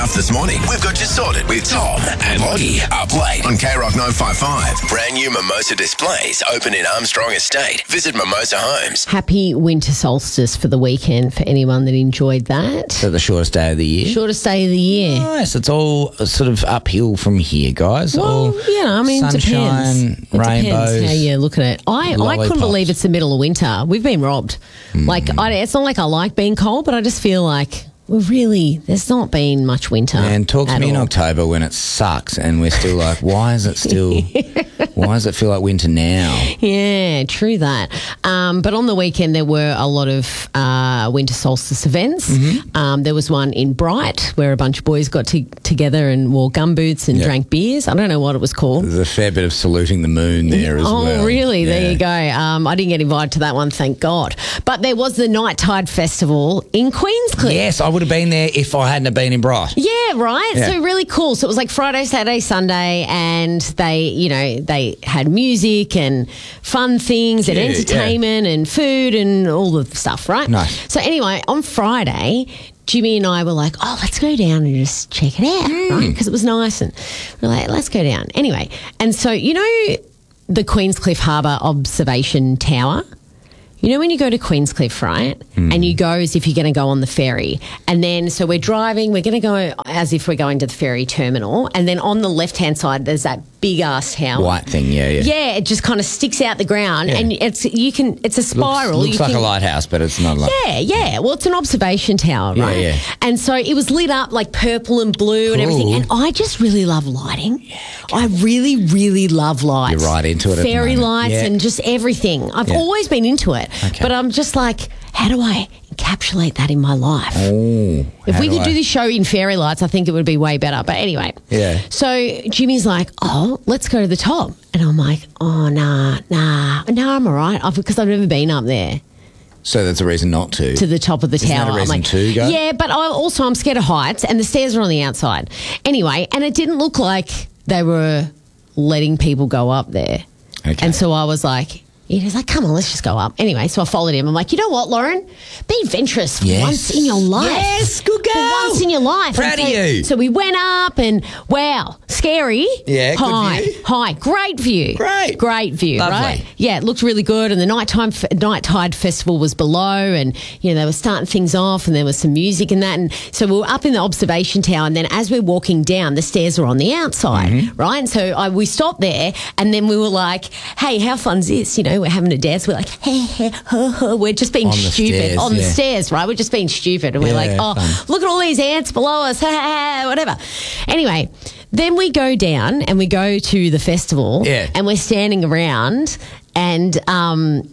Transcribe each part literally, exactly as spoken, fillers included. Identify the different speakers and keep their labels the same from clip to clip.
Speaker 1: stuff this morning. We've got you sorted with Tom and Loggy up late on K Rock nine five five. Brand new Mimosa displays open in Armstrong Estate. Visit Mimosa Homes.
Speaker 2: Happy winter solstice for the weekend for anyone that enjoyed that.
Speaker 3: So the shortest day of the year.
Speaker 2: Shortest day of the year.
Speaker 3: Nice. It's all sort of uphill from here, guys.
Speaker 2: Well,
Speaker 3: all
Speaker 2: yeah, I mean, it
Speaker 3: sunshine,
Speaker 2: depends. It
Speaker 3: rainbows.
Speaker 2: depends how you look at it. I, I couldn't
Speaker 3: lollipops.
Speaker 2: believe it's the middle of winter. We've been robbed.
Speaker 3: Mm.
Speaker 2: Like, I, it's not like I like being cold, but I just feel like we're really, there's not been much winter.
Speaker 3: And talk to
Speaker 2: at
Speaker 3: me in
Speaker 2: all.
Speaker 3: October when it sucks and we're still like, why is it still, why does it feel like winter now?
Speaker 2: Yeah, true that. Um, but on the weekend, there were a lot of uh, winter solstice events.
Speaker 3: Mm-hmm.
Speaker 2: Um, there was one in Bright where a bunch of boys got to, together and wore gumboots and
Speaker 3: Yeah.
Speaker 2: drank beers. I don't know what it was called.
Speaker 3: There's a fair bit of saluting the moon there as
Speaker 2: oh,
Speaker 3: well.
Speaker 2: really? There
Speaker 3: Yeah.
Speaker 2: you go. Um, I didn't get invited to that one, thank God. But there was the Night Tide Festival in Queenscliff.
Speaker 3: Yes, I would have been there if I hadn't have been in Bright.
Speaker 2: Yeah, right.
Speaker 3: Yeah.
Speaker 2: So really cool. So it was like Friday, Saturday, Sunday, and they, you know, they had music and fun things and
Speaker 3: Yeah,
Speaker 2: entertainment and food and all the stuff, right?
Speaker 3: Nice.
Speaker 2: So anyway, on Friday, Jimmy and I were like, oh, let's go down and just check it out,
Speaker 3: Mm.
Speaker 2: right? Because it was nice. And we're like, let's go down. Anyway, and so, you know, the Queenscliff Harbour Observation Tower? You know when you go to Queenscliff, right?
Speaker 3: Mm.
Speaker 2: And you go as if you're going to go on the ferry. And then, so we're driving, we're going to go as if we're going to the ferry terminal. And then on the left-hand side, there's that big-ass tower.
Speaker 3: White thing, yeah, yeah.
Speaker 2: Yeah, it just kind of sticks out the ground.
Speaker 3: Yeah.
Speaker 2: And it's you can it's a spiral.
Speaker 3: Looks, looks
Speaker 2: you
Speaker 3: like
Speaker 2: can,
Speaker 3: a lighthouse, but it's not like...
Speaker 2: Yeah, yeah. Well, it's an observation tower,
Speaker 3: Yeah,
Speaker 2: right?
Speaker 3: yeah.
Speaker 2: And so it was lit up like purple and blue and everything.
Speaker 3: Cool.
Speaker 2: And I just really love lighting. I really, really love lights.
Speaker 3: You're right into it at the
Speaker 2: Fairy
Speaker 3: moment.
Speaker 2: lights
Speaker 3: Yeah.
Speaker 2: and just everything. I've
Speaker 3: Yeah.
Speaker 2: always been into it.
Speaker 3: Okay.
Speaker 2: But I'm just like, how do I encapsulate that in my life?
Speaker 3: Oh,
Speaker 2: If
Speaker 3: how
Speaker 2: we
Speaker 3: do
Speaker 2: could
Speaker 3: I-
Speaker 2: do this show in fairy lights, I think it would be way better. But anyway.
Speaker 3: Yeah.
Speaker 2: So Jimmy's like, oh, let's go to the top. And I'm like, oh, nah, nah. No, I'm all right. I've, because I've never been up there
Speaker 3: So that's a reason not to.
Speaker 2: to the top of the
Speaker 3: Isn't
Speaker 2: tower.
Speaker 3: that a
Speaker 2: I'm
Speaker 3: reason
Speaker 2: like,
Speaker 3: to go?
Speaker 2: Yeah, but I also I'm scared of heights and the stairs are on the outside. Anyway, and it didn't look like they were letting people go up there.
Speaker 3: Okay.
Speaker 2: And so I was like, he was like, come on, let's just go up. Anyway, so I followed him. I'm like, you know what, Lauren? Be adventurous for
Speaker 3: Yes.
Speaker 2: once in your life.
Speaker 3: Yes, good girl.
Speaker 2: For once in your life.
Speaker 3: Proud
Speaker 2: And
Speaker 3: of
Speaker 2: so,
Speaker 3: you.
Speaker 2: So we went up and, wow, scary.
Speaker 3: Yeah, good
Speaker 2: Hi.
Speaker 3: view.
Speaker 2: Hi. Great view.
Speaker 3: Great.
Speaker 2: Great view,
Speaker 3: Lovely.
Speaker 2: right? Yeah, it looked really good. And the nighttime f- night tide festival was below, and you know they were starting things off, and there was some music and that. And so we were up in the observation tower, and then as we're walking down, the stairs were on the outside,
Speaker 3: Mm-hmm.
Speaker 2: right? And so I, we stopped there, and then we were like, "Hey, how fun's this? You know, we're having a dance. We're like, hey, hey, ho, ho. We're just being
Speaker 3: On the
Speaker 2: stupid
Speaker 3: stairs,
Speaker 2: on the
Speaker 3: yeah.
Speaker 2: stairs, right? We're just being stupid, and we're
Speaker 3: Yeah,
Speaker 2: like, oh,
Speaker 3: fun.
Speaker 2: look at all these ants below us, whatever." Anyway. Then we go down and we go to the festival,
Speaker 3: Yeah.
Speaker 2: and we're standing around, and um,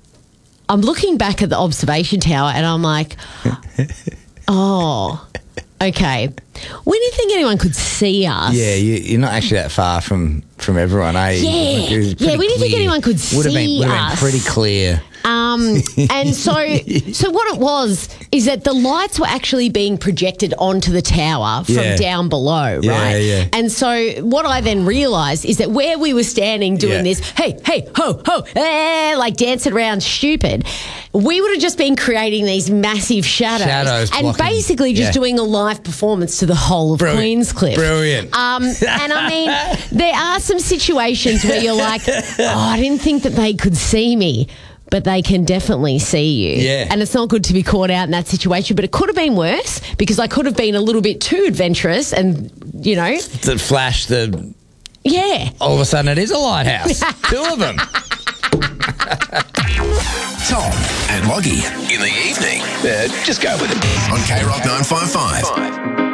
Speaker 2: I'm looking back at the observation tower, and I'm like, oh, okay. When do you think anyone could see us?
Speaker 3: Yeah, you, you're not actually that far from, from everyone, are you?
Speaker 2: Yeah.
Speaker 3: Like, it was
Speaker 2: Yeah,
Speaker 3: pretty
Speaker 2: we didn't think
Speaker 3: clear.
Speaker 2: anyone could
Speaker 3: would have been,
Speaker 2: see
Speaker 3: would have
Speaker 2: us.
Speaker 3: been pretty clear.
Speaker 2: Um, and so, so what it was is that the lights were actually being projected onto the tower from
Speaker 3: Yeah.
Speaker 2: down below,
Speaker 3: Yeah,
Speaker 2: right?
Speaker 3: yeah.
Speaker 2: And so, what I then realised is that where we were standing doing
Speaker 3: Yeah.
Speaker 2: this, hey, hey, ho, ho, eh, like dancing around stupid, we would have just been creating these massive shadows,
Speaker 3: Shadows
Speaker 2: and
Speaker 3: blocking.
Speaker 2: basically just
Speaker 3: Yeah.
Speaker 2: doing a live performance to the whole of
Speaker 3: Brilliant.
Speaker 2: Queenscliff.
Speaker 3: Brilliant.
Speaker 2: Um, and I mean, there are some situations where you're like, oh, I didn't think that they could see me. But they can definitely see you.
Speaker 3: Yeah.
Speaker 2: And it's not good to be caught out in that situation. But it could have been worse because I could have been a little bit too adventurous and, you know,
Speaker 3: To flash the...
Speaker 2: yeah.
Speaker 3: All of a sudden it is a lighthouse. Two of them.
Speaker 1: Tom and Loggy in the evening. Uh, just go with it on K Rock nine five five.